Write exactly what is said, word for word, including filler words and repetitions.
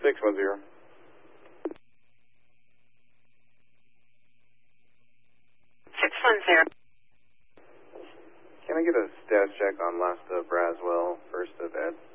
six one zero. six one zero. Can I get a status check on last of Braswell, first of Ed?